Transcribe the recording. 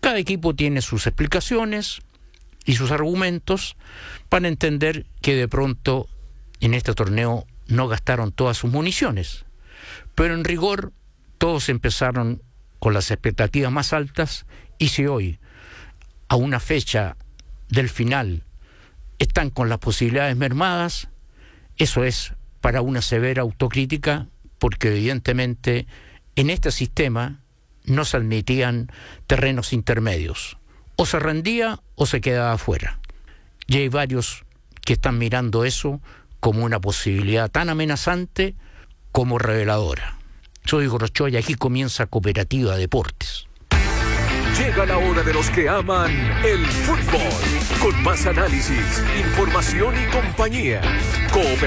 Cada equipo tiene sus explicaciones y sus argumentos para entender que de pronto en este torneo no gastaron todas sus municiones. Pero en rigor todos empezaron con las expectativas más altas, y si hoy, a una fecha del final, están con las posibilidades mermadas, eso es para una severa autocrítica, porque evidentemente en este sistema no se admitían terrenos intermedios. O se rendía o se quedaba afuera. Y hay varios que están mirando eso como una posibilidad tan amenazante como reveladora. Soy Gorochoa y aquí comienza Cooperativa Deportes. Llega la hora de los que aman el fútbol, con más análisis, información y compañía.